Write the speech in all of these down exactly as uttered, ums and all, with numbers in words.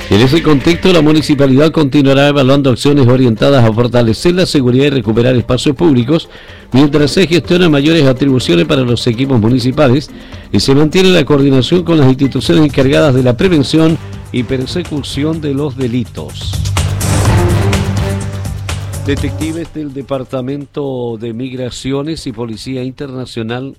En ese contexto, la municipalidad continuará evaluando acciones orientadas a fortalecer la seguridad y recuperar espacios públicos, mientras se gestionan mayores atribuciones para los equipos municipales y se mantiene la coordinación con las instituciones encargadas de la prevención y persecución de los delitos. Detectives del Departamento de Migraciones y Policía Internacional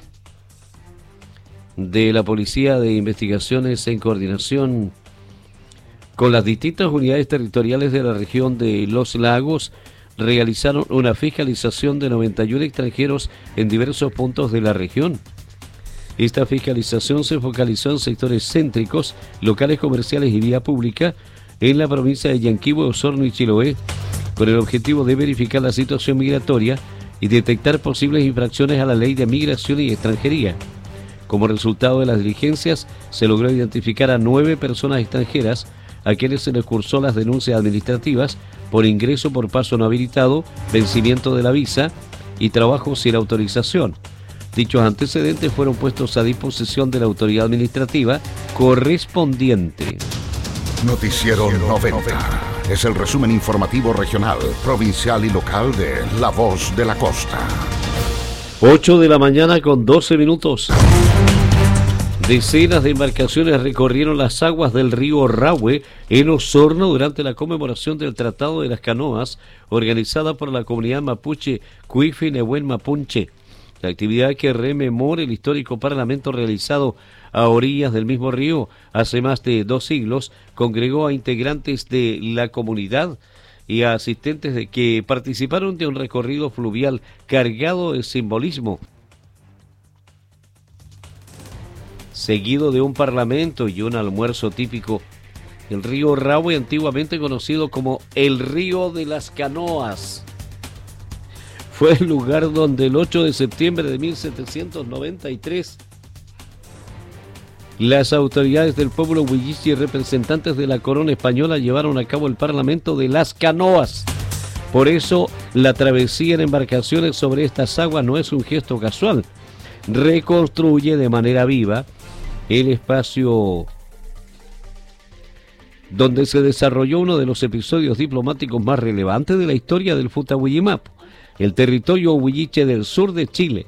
de la Policía de Investigaciones en coordinación con las distintas unidades territoriales de la región de Los Lagos realizaron una fiscalización de noventa y uno extranjeros en diversos puntos de la región. Esta fiscalización se focalizó en sectores céntricos, locales comerciales y vía pública en la provincia de Yanquihue, Osorno y Chiloé, con el objetivo de verificar la situación migratoria y detectar posibles infracciones a la Ley de Migración y Extranjería. Como resultado de las diligencias, se logró identificar a nueve personas extranjeras a quienes se les cursó las denuncias administrativas por ingreso por paso no habilitado, vencimiento de la visa y trabajo sin autorización. Dichos antecedentes fueron puestos a disposición de la autoridad administrativa correspondiente. Noticiero noventa. Es el resumen informativo regional, provincial y local de La Voz de la Costa. ocho de la mañana con doce minutos. Decenas de embarcaciones recorrieron las aguas del río Rahue en Osorno durante la conmemoración del Tratado de las Canoas organizada por la comunidad mapuche Cuifi Nehuen Mapunche. La actividad, que rememora el histórico parlamento realizado a orillas del mismo río hace más de dos siglos, congregó a integrantes de la comunidad y a asistentes de que participaron de un recorrido fluvial cargado de simbolismo, seguido de un parlamento y un almuerzo típico. El río Rahue, antiguamente conocido como el Río de las Canoas, fue el lugar donde el ocho de septiembre de mil setecientos noventa y tres las autoridades del pueblo huilliche y representantes de la corona española llevaron a cabo el Parlamento de las Canoas. Por eso, la travesía en embarcaciones sobre estas aguas no es un gesto casual. Reconstruye de manera viva el espacio donde se desarrolló uno de los episodios diplomáticos más relevantes de la historia del Futahuillimapu, el territorio huilliche del sur de Chile.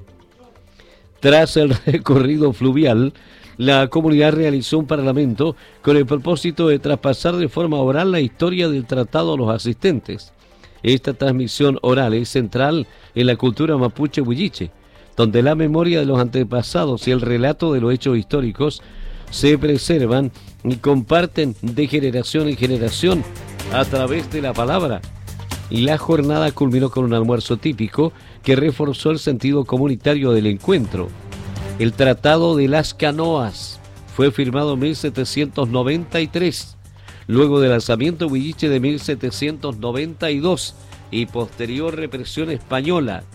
Tras el recorrido fluvial, la comunidad realizó un parlamento con el propósito de traspasar de forma oral la historia del tratado a los asistentes. Esta transmisión oral es central en la cultura mapuche huilliche, donde la memoria de los antepasados y el relato de los hechos históricos se preservan y comparten de generación en generación a través de la palabra. Y la jornada culminó con un almuerzo típico que reforzó el sentido comunitario del encuentro. El Tratado de las Canoas fue firmado en mil setecientos noventa y tres, luego del alzamiento huilliche de mil setecientos noventa y dos y posterior represión española.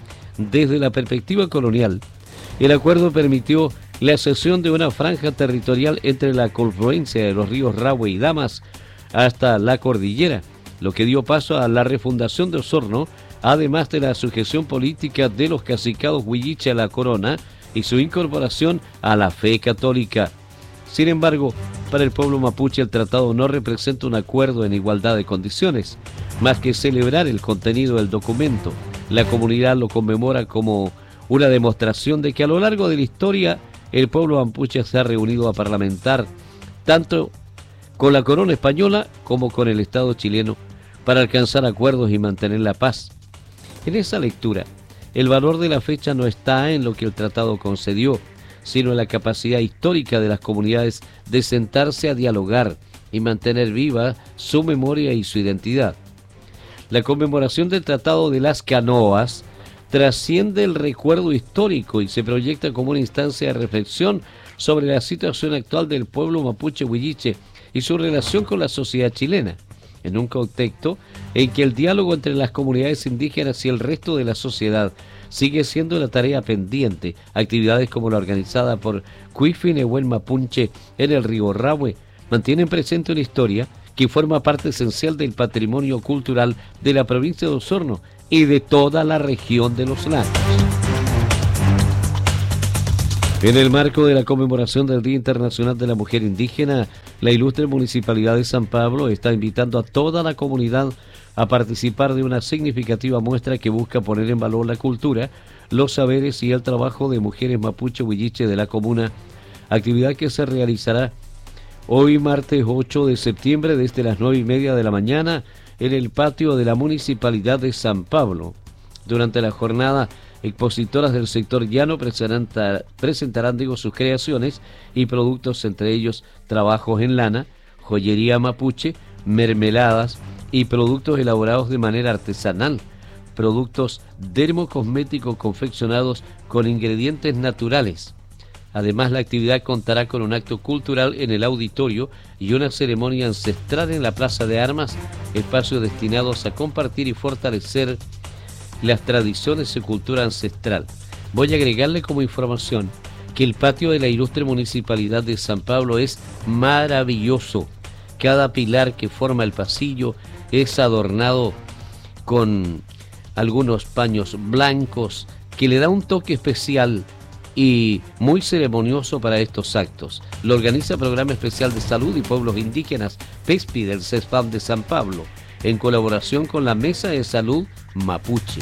Desde la perspectiva colonial, el acuerdo permitió la cesión de una franja territorial entre la confluencia de los ríos Rahue y Damas hasta la cordillera, lo que dio paso a la refundación de Osorno, además de la sujeción política de los cacicados huilliche a la corona y su incorporación a la fe católica. Sin embargo, para el pueblo mapuche el tratado no representa un acuerdo en igualdad de condiciones, más que celebrar el contenido del documento. La comunidad lo conmemora como una demostración de que a lo largo de la historia el pueblo mapuche se ha reunido a parlamentar tanto con la corona española como con el Estado chileno para alcanzar acuerdos y mantener la paz. En esa lectura, el valor de la fecha no está en lo que el tratado concedió, sino en la capacidad histórica de las comunidades de sentarse a dialogar y mantener viva su memoria y su identidad. La conmemoración del Tratado de las Canoas trasciende el recuerdo histórico y se proyecta como una instancia de reflexión sobre la situación actual del pueblo mapuche huilliche y su relación con la sociedad chilena, en un contexto en que el diálogo entre las comunidades indígenas y el resto de la sociedad sigue siendo la tarea pendiente. Actividades como la organizada por Cuifi Nehuen Mapunche en el río Rahue mantienen presente una historia que forma parte esencial del patrimonio cultural de la provincia de Osorno y de toda la región de los lagos. En el marco de la conmemoración del Día Internacional de la Mujer Indígena, la ilustre Municipalidad de San Pablo está invitando a toda la comunidad a participar de una significativa muestra que busca poner en valor la cultura, los saberes y el trabajo de mujeres mapuche huilliche de la comuna, actividad que se realizará hoy martes ocho de septiembre desde las nueve y media de la mañana en el patio de la Municipalidad de San Pablo. Durante la jornada, expositoras del sector llano presentarán, presentarán digo, sus creaciones y productos, entre ellos trabajos en lana, joyería mapuche, mermeladas y productos elaborados de manera artesanal, productos dermocosméticos confeccionados con ingredientes naturales. Además, la actividad contará con un acto cultural en el auditorio y una ceremonia ancestral en la Plaza de Armas, espacios destinados a compartir y fortalecer las tradiciones y cultura ancestral. Voy a agregarle como información que el patio de la ilustre Municipalidad de San Pablo es maravilloso. Cada pilar que forma el pasillo es adornado con algunos paños blancos que le da un toque especial y muy ceremonioso para estos actos. Lo organiza Programa Especial de Salud y Pueblos Indígenas, PESPI, del CESPAM de San Pablo, en colaboración con la Mesa de Salud Mapuche.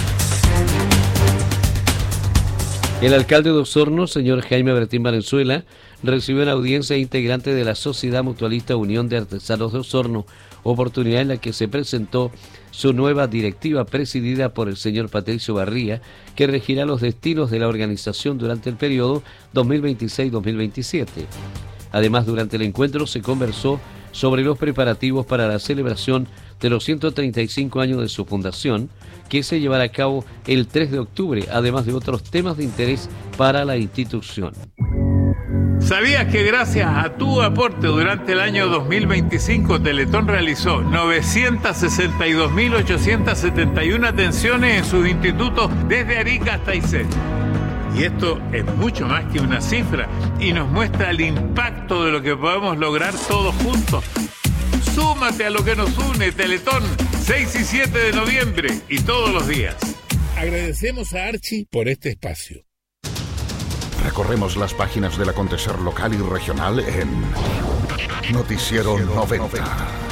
El alcalde de Osorno, señor Jaime Bertín Valenzuela, recibió una audiencia integrante de la Sociedad Mutualista Unión de Artesanos de Osorno, oportunidad en la que se presentó su nueva directiva presidida por el señor Patricio Barría, que regirá los destinos de la organización durante el periodo dos mil veintiséis dos mil veintisiete. Además, durante el encuentro se conversó sobre los preparativos para la celebración de los ciento treinta y cinco años de su fundación, que se llevará a cabo el tres de octubre, además de otros temas de interés para la institución. ¿Sabías que gracias a tu aporte durante el año dos mil veinticinco Teletón realizó novecientas sesenta y dos mil ochocientas setenta y una atenciones en sus institutos desde Arica hasta Aysén? Y esto es mucho más que una cifra y nos muestra el impacto de lo que podemos lograr todos juntos. Súmate a lo que nos une, Teletón, seis y siete de noviembre y todos los días. Agradecemos a Archie por este espacio. Recorremos las páginas del acontecer local y regional en Noticiero noventa.